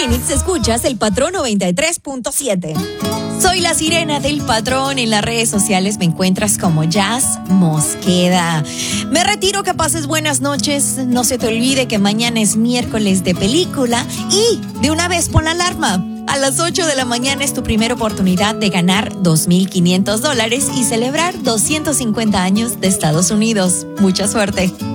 Phoenix, escuchas El Patrón 93.7. Soy la sirena del Patrón. En las redes sociales me encuentras como Jazz Mosqueda. Me retiro, que pases buenas noches. No se te olvide que mañana es miércoles de película y de una vez pon la alarma. A las 8 de la mañana es tu primera oportunidad de ganar $2,500 y celebrar 250 años de Estados Unidos. Mucha suerte.